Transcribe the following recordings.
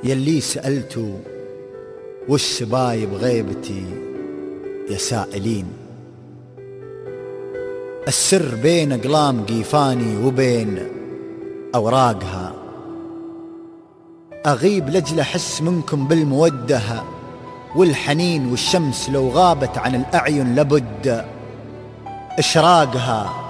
يلي سألتوا وش سبايب غيبتي يا سائلين، السر بين أقلام قيفاني وبين أوراقها، أغيب لجل أحس منكم بالمودة والحنين، والشمس لو غابت عن الأعين لابد إشراقها.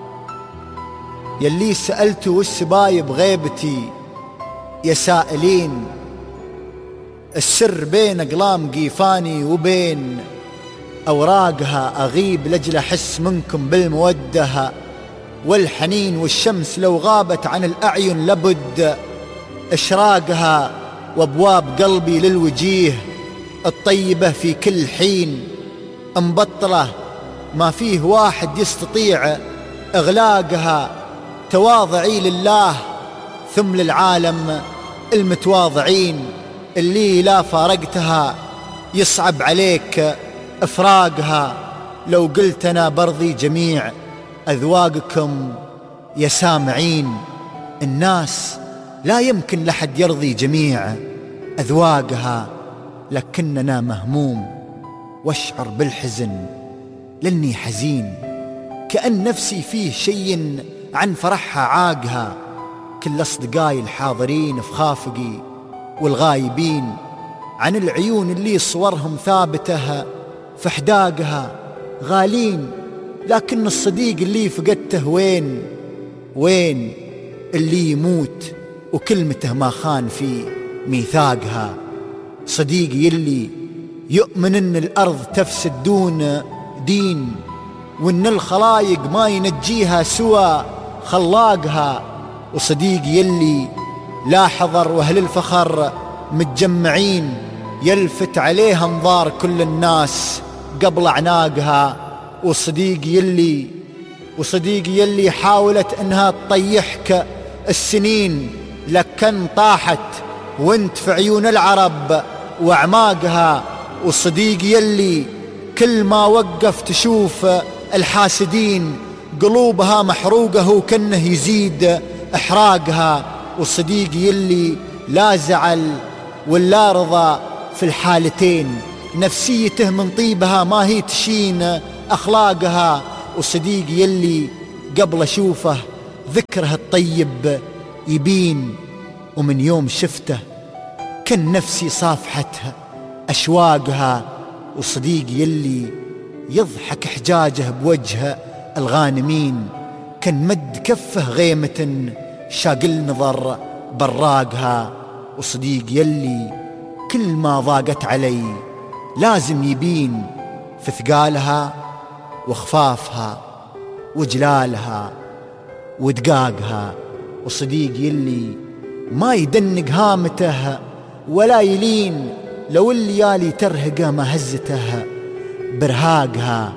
يلي سألتوا وش سبايب غيبتي يا سائلين، السر بين أقلام قيفاني وبين أوراقها، أغيب لجل أحس منكم بالمودة والحنين، والشمس لو غابت عن الأعين لابد إشراقها، وأبواب قلبي للوجيه الطيبة في كل حين مبطلة، ما فيه واحد يستطيع إغلاقها. تواضعي لله ثم للعالم المتواضعين، اللي لا فارقتها يصعب عليك إفراقها. لو قلت أنا برضي جميع أذواقكم يا سامعين، الناس لا يمكن لحد يرضي جميع أذواقها، لكننا مهموم واشعر بالحزن لأني حزين، كأن نفسي فيه شيء عن فرحها عاقها. كل أصدقائي الحاضرين في خافقي والغايبين، عن العيون اللي صورهم ثابتة في حداقها غالين، لكن الصديق اللي فقدته وين اللي يموت وكلمته ما خان في ميثاقها. صديقي اللي يؤمن ان الأرض تفسد دون دين، وان الخلايق ما ينجيها سوى خلاقها. وصديقي اللي لا حضر واهل الفخر متجمعين، يلفت عليها انظار كل الناس قبل اعناقها. وصديقي اللي حاولت انها تطيحك السنين، لكن طاحت وانت في عيون العرب واعماقها. وصديقي اللي كل ما وقف تشوف الحاسدين قلوبها محروقة وكنه يزيد احراقها. وصديقي اللي لا زعل ولا رضا في الحالتين، نفسيته من طيبها ما هي تشين أخلاقها. وصديقي اللي قبل أشوفه ذكره الطيب يبين، ومن يوم شفته كان نفسي صافحتها أشواقها. وصديقي اللي يضحك حجاجه بوجه الغانمين، كان مد كفه غيمة شاقل نظر براقها. وصديقي اللي كل ما ضاقت علي لازم يبين في ثقالها وخفافها وجلالها ودقاقها. وصديقي اللي ما يدنق هامته ولا يلين، لو الليالي ترهقه ما هزته برهاقها.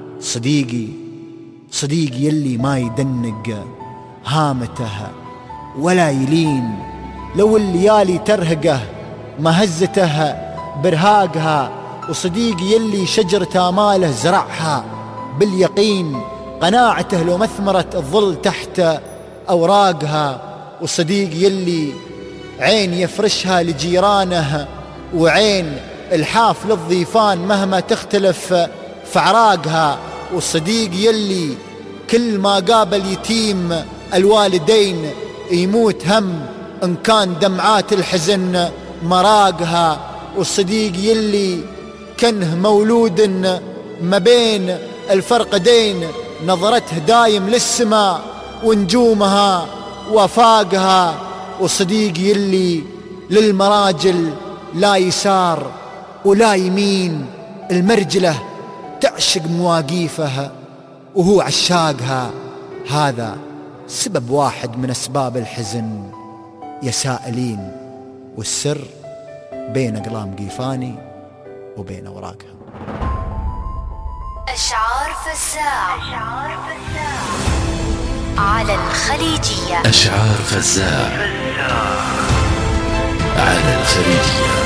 صديقي اللي ما يدنق هامته ولا يلين، لو الليالي ترهقه ما هزته برهاقها. وصديقي اللي شجرة آماله زرعها باليقين، قناعته لو مثمرت الظل تحت أوراقها. وصديقي اللي عين يفرشها لجيرانه، وعين الحاف للضيفان مهما تختلف في عراقها. وصديقي اللي كل ما قابل يتيم الوالدين يموت هم إن كان دمعات الحزن مراقها. وصديقي اللي كنه مولود ما بين الفرقدين، نظرته دايم للسماء ونجومها وفاقها. وصديقي اللي للمراجل لا يسار ولا يمين، المرجلة تعشق مواقيفها وهو عشاقها. هذا سبب واحد من أسباب الحزن يا سائلين، والسر بين أقلام قيفاني وبين أوراقها. أشعار فزاع على الخليجية. أشعار فزاع على الخليجية.